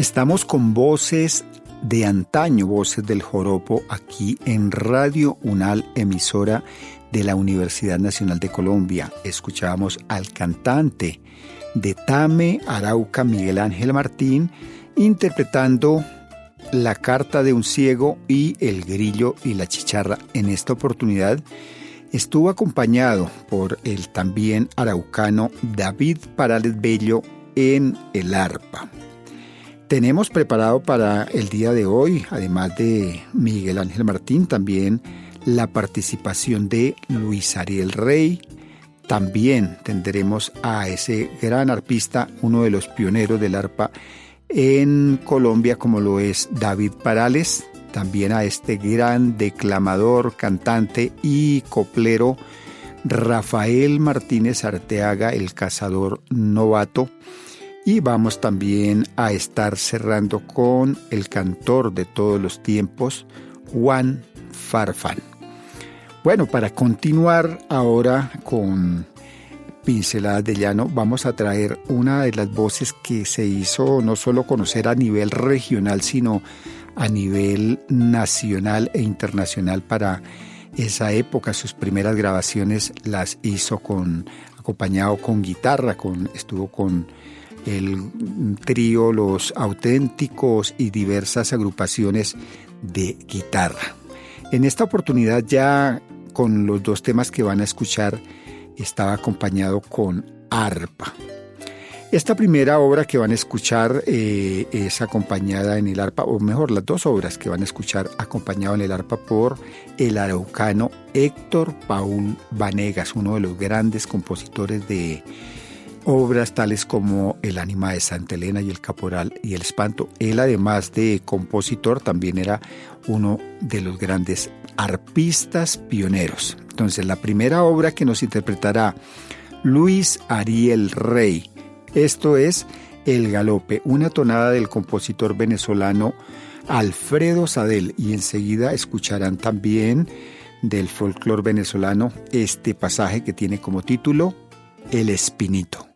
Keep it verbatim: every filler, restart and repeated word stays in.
Estamos con voces de antaño, voces del joropo, aquí en Radio Unal, emisora de la Universidad Nacional de Colombia. Escuchábamos al cantante de Tame, Arauca, Miguel Ángel Martín, interpretando La carta de un ciego y El grillo y la chicharra. En esta oportunidad estuvo acompañado por el también araucano David Parales Bello en el arpa. Tenemos preparado para el día de hoy, además de Miguel Ángel Martín, también la participación de Luis Ariel Rey. También tendremos a ese gran arpista, uno de los pioneros del arpa en Colombia, como lo es David Parales. También a este gran declamador, cantante y coplero Rafael Martínez Arteaga, el cazador novato. Y vamos también a estar cerrando con el cantor de todos los tiempos, Juan Farfán. Bueno, para continuar ahora con Pinceladas de Llano, vamos a traer una de las voces que se hizo no solo conocer a nivel regional, sino a nivel nacional e internacional para esa época. Sus primeras grabaciones las hizo con, acompañado con guitarra, con, estuvo con el trío Los Auténticos y diversas agrupaciones de guitarra. En esta oportunidad, ya con los dos temas que van a escuchar, estaba acompañado con arpa. Esta primera obra que van a escuchar eh, es acompañada en el arpa, o mejor, las dos obras que van a escuchar acompañado en el arpa por el araucano Héctor Paul Vanegas, uno de los grandes compositores de obras tales como El ánima de Santa Elena y El caporal y El espanto. Él, además de compositor, también era uno de los grandes arpistas pioneros. Entonces, la primera obra que nos interpretará Luis Ariel Rey, esto es El galope, una tonada del compositor venezolano Alfredo Sadel, y enseguida escucharán también del folclore venezolano este pasaje que tiene como título El espinito.